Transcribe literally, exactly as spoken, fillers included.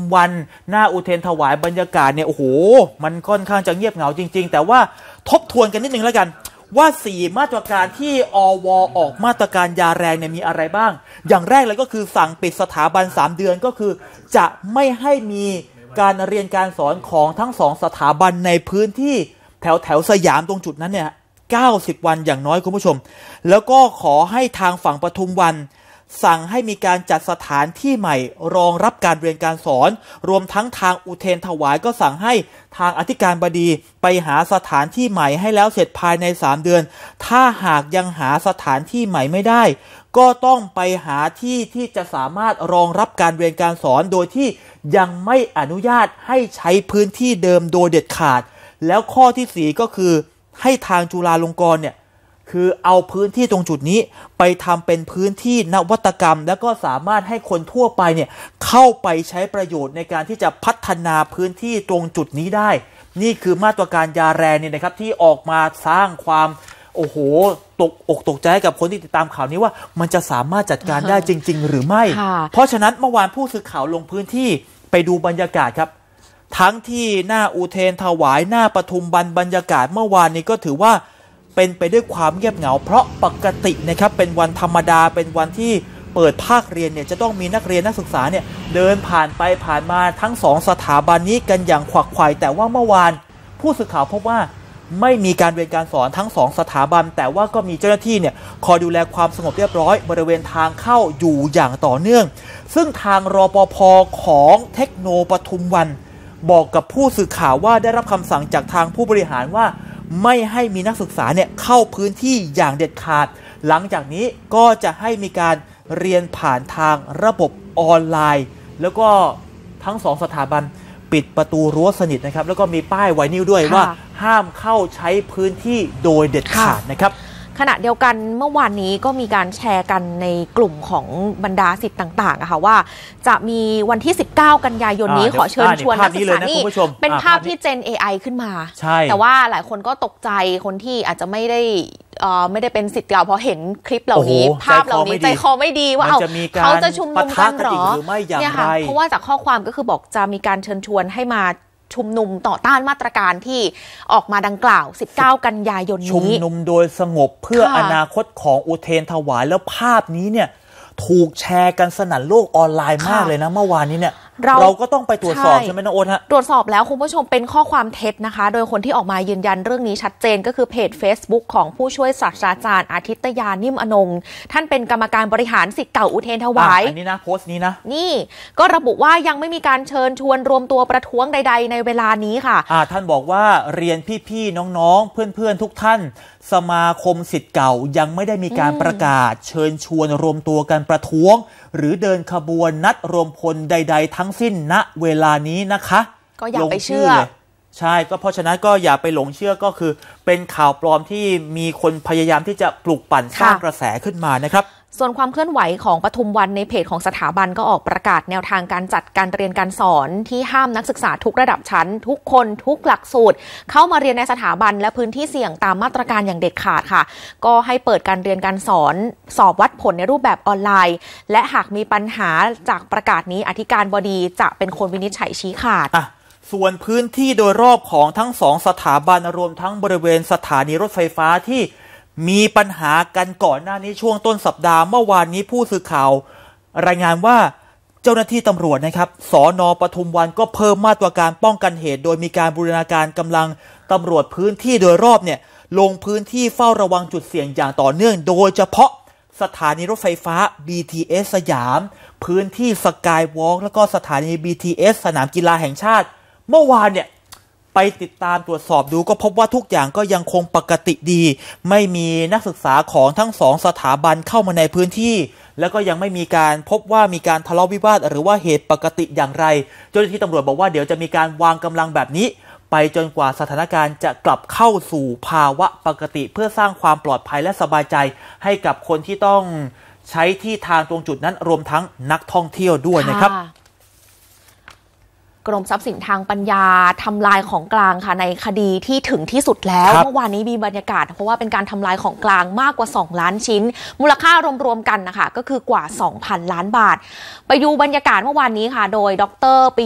วันหน้าอุเทรถวายบรรยากาศเนี่ยโอ้โหมันค่อนข้างจะเงียบเหงาจริงๆแต่ว่าทบทวนกันนิดนึงแล้วกันว่าสี่มาตรการที่อวออกมาตรการยาแรงเนี่ยมีอะไรบ้างอย่างแรกเลยก็คือสั่งปิดสถาบันสามเดือนก็คือจะไม่ให้มีการเรียนการสอนของทั้งสองสถาบันในพื้นที่แถวแถวสยามตรงจุดนั้นเนี่ยเก้าสิบวันอย่างน้อยคุณผู้ชมแล้วก็ขอให้ทางฝั่งปทุมวันสั่งให้มีการจัดสถานที่ใหม่รองรับการเรียนการสอนรวมทั้งทางอุเทรถวายก็สั่งให้ทางอธิการบดีไปหาสถานที่ใหม่ให้แล้วเสร็จภายในสามเดือนถ้าหากยังหาสถานที่ใหม่ไม่ได้ก็ต้องไปหาที่ที่จะสามารถรองรับการเรียนการสอนโดยที่ยังไม่อนุญาตให้ใช้พื้นที่เดิมโดยเด็ดขาดแล้วข้อที่สี่ก็คือให้ทางจุฬาลงกรณ์เนี่ยคือเอาพื้นที่ตรงจุดนี้ไปทำเป็นพื้นที่นวัตกรรมแล้วก็สามารถให้คนทั่วไปเนี่ยเข้าไปใช้ประโยชน์ในการที่จะพัฒนาพื้นที่ตรงจุดนี้ได้นี่คือมาตรการยาแรงเนี่ยนะครับที่ออกมาสร้างความโอ้โหตกอกตกใจกับคนที่ติดตามข่าวนี้ว่ามันจะสามารถจัดการได้จริงๆหรือไม่เพราะฉะนั้นเมื่อวานผู้สื่อข่าวลงพื้นที่ไปดูบรรยากาศครับทั้งที่หน้าอุเทรถวายหน้าปทุมวันบรรยากาศเมื่อวานนี้ก็ถือว่าเป็นไปด้วยความเงียบเหงาเพราะปกตินะครับเป็นวันธรรมดาเป็นวันที่เปิดภาคเรียนเนี่ยจะต้องมีนักเรียนนักศึกษาเนี่ยเดินผ่านไปผ่านมาทั้งสองสถาบันนี้กันอย่างขวักไขว่แต่ว่าเมื่อวานผู้สื่อข่าวพบว่าไม่มีการเรียนการสอนทั้งสองสถาบันแต่ว่าก็มีเจ้าหน้าที่เนี่ยคอยดูแลความสงบเรียบร้อยบริเวณทางเข้าอยู่อย่างต่อเนื่องซึ่งทางรปภ.ของเทคโนปทุมวันบอกกับผู้สื่อข่าวว่าได้รับคำสั่งจากทางผู้บริหารว่าไม่ให้มีนักศึกษาเนี่ยเข้าพื้นที่อย่างเด็ดขาดหลังจากนี้ก็จะให้มีการเรียนผ่านทางระบบออนไลน์แล้วก็ทั้งสองสถาบันปิดประตูรั้วสนิทนะครับแล้วก็มีป้ายไวนิลด้วยว่าห้ามเข้าใช้พื้นที่โดยเด็ดขาดนะครับขณะเดียวกันเมื่อวานนี้ก็มีการแชร์กันในกลุ่มของบรรดาศิษย์ต่างๆอะค่ะว่าจะมีวันที่สิบเก้ากันยายนนี้ขอเชิญชวนนักศึกษานี่เป็นภาพที่เจน เอ ไอ ขึ้นมาแต่ว่าหลายคนก็ตกใจคนที่อาจจะไม่ได้ไม่ได้เป็นศิษย์เก่าพอเห็นคลิปเหล่านี้ภาพเหล่านี้ใจคอไม่ดีว่าเอาเขาจะชุมนุมกันหรอเนี่ยค่ะเพราะว่าจากข้อความก็คือบอกจะมีการเชิญชวนให้มาชุมนุมต่อต้านมาตรการที่ออกมาดังกล่าวสิบเก้ากันยายนนี้ชุมนุมโดยสงบเพื่ออนาคตของอุเทรถวายแล้วภาพนี้เนี่ยถูกแชร์กันสนั่นโลกออนไลน์มากเลยนะเมื่อวานนี้เนี่ยเราเราก็ต้องไปตรวจสอบใช่ไหมน้องโอ๊ตฮะตรวจสอบแล้วคุณผู้ชมเป็นข้อความเท็จนะคะโดยคนที่ออกมายืนยันเรื่องนี้ชัดเจนก็คือเพจ Facebook ของผู้ช่วยศาสตราจารย์อาทิตยานิ่มอนงท่านเป็นกรรมการบริหารศิษย์เก่าอุเทรถวายอันนี้นะโพสต์นี้นะนี่ก็ระบุว่ายังไม่มีการเชิญชวนรวมตัวประท้วงใดๆในเวลานี้ค่ะอ่าท่านบอกว่าเรียนพี่ๆน้องๆเพื่อนๆทุกท่านสมาคมศิษย์เก่ายังไม่ได้มีการประกาศเชิญชวนรวมตัวกันประท้วงหรือเดินขบวนนัดรวมพลใดๆทั้งสิ้นณเวลานี้นะคะก็อย่าไปเชื่อใช่ก็เพราะฉะนั้นก็อย่าไปหลงเชื่อก็คือเป็นข่าวปลอมที่มีคนพยายามที่จะปลุกปั่นสร้างกระแสขึ้นมานะครับส่วนความเคลื่อนไหวของปทุมวันในเพจของสถาบันก็ออกประกาศแนวทางการจัดการเรียนการสอนที่ห้ามนักศึกษาทุกระดับชั้นทุกคนทุกหลักสูตรเข้ามาเรียนในสถาบันและพื้นที่เสี่ยงตามมาตรการอย่างเด็ดขาดค่ะก็ให้เปิดการเรียนการสอนสอบวัดผลในรูปแบบออนไลน์และหากมีปัญหาจากประกาศนี้อธิการบดีจะเป็นคนวินิจฉัยชี้ขาดส่วนพื้นที่โดยรอบของทั้งสองสถาบันรวมทั้งบริเวณสถานีรถไฟฟ้าที่มีปัญหากันก่อนหน้านี้ช่วงต้นสัปดาห์เมื่อวานนี้ผู้สื่อข่าวรายงานว่าเจ้าหน้าที่ตำรวจนะครับสน.ปทุมวันก็เพิ่มมาตรการป้องกันเหตุโดยมีการบูรณาการกำลังตำรวจพื้นที่โดยรอบเนี่ยลงพื้นที่เฝ้าระวังจุดเสี่ยงอย่างต่อเนื่องโดยเฉพาะสถานีรถไฟฟ้า บี ที เอส สยามพื้นที่สกายวอล์กแล้วก็สถานี บี ที เอส สนามกีฬาแห่งชาติเมื่อวานเนี่ยไปติดตามตรวจสอบดูก็พบว่าทุกอย่างก็ยังคงปกติดีไม่มีนักศึกษาของทั้งสองสถาบันเข้ามาในพื้นที่แล้วก็ยังไม่มีการพบว่ามีการทะเลาะวิวาทหรือว่าเหตุปกติอย่างไรเจ้าหน้าที่ตำรวจบอกว่าเดี๋ยวจะมีการวางกำลังแบบนี้ไปจนกว่าสถานการณ์จะกลับเข้าสู่ภาวะปกติเพื่อสร้างความปลอดภัยและสบายใจให้กับคนที่ต้องใช้ที่ทางตรงจุดนั้นรวมทั้งนักท่องเที่ยวด้วยนะครับกรมทรัพย์สินทางปัญญาทำลายของกลางค่ะในคดีที่ถึงที่สุดแล้วเมื่อวานนี้มีบรรยากาศเพราะว่าเป็นการทำลายของกลางมากกว่าสองล้านชิ้นมูลค่ารวมๆกันนะคะก็คือกว่า สองพัน ล้านบาทไปดูบรรยากาศเมื่อวานนี้ค่ะโดยดร